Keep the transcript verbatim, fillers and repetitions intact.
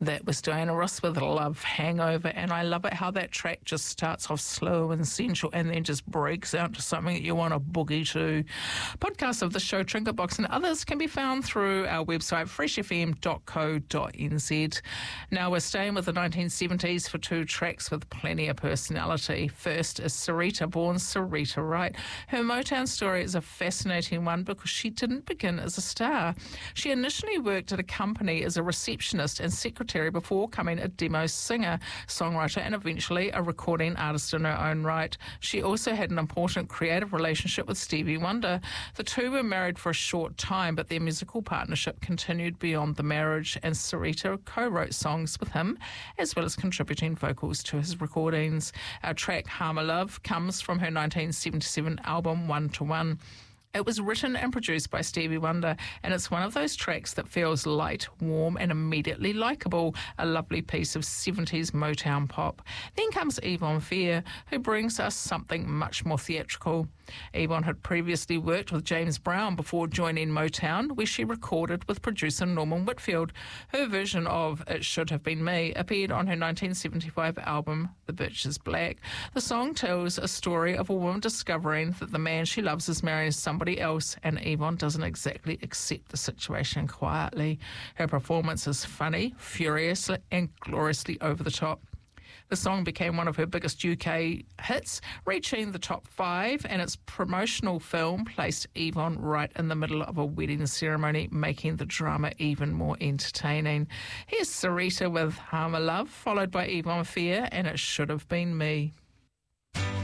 That was Diana Ross with Love Hangover, and I love it how that track just starts off slow and sensual and then just breaks out to something that you want to boogie to. Podcasts of the show, Trinket Box and others can be found through our website, fresh f m dot co dot n z. Now we're staying with the nineteen seventies for two tracks with plenty of personality. First is Sarita, born Sarita Wright. Her Motown story is a fascinating one because she didn't begin as a star. She initially worked at a company as a receptionist and secretary before becoming a demo singer, songwriter, and eventually a recording artist in her own right. She also had an important creative relationship with Stevie Wonder. The two were married for a short time, but their musical partnership continued beyond the marriage, and Sarita co-wrote songs with him, as well as contributing vocals to his recordings. Our track, Harm a Love, comes from her nineteen seventy-seven album, One to One. It was written and produced by Stevie Wonder, and it's one of those tracks that feels light, warm, and immediately likeable, a lovely piece of seventies Motown pop. Then comes Yvonne Fair, who brings us something much more theatrical. Yvonne had previously worked with James Brown before joining Motown, where she recorded with producer Norman Whitfield. Her version of It Should Have Been Me appeared on her nineteen seventy-five album, The Bitch Is Black. The song tells a story of a woman discovering that the man she loves is marrying somebody else, and Yvonne doesn't exactly accept the situation quietly. Her performance is funny, furious, and gloriously over the top. The song became one of her biggest U K hits, reaching the top five, and its promotional film placed Yvonne right in the middle of a wedding ceremony, making the drama even more entertaining. Here's Sarita with Harm a Love, followed by Yvonne Fair and It Should Have Been Me.